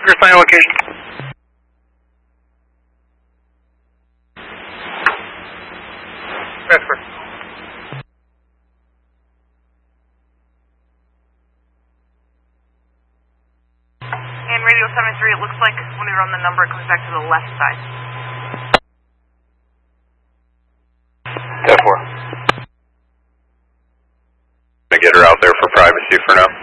Here's my location. Transfer. And radio 73, it looks like when we run the number, it comes back to the left side. 10-4. Gonna get her out there for privacy for now.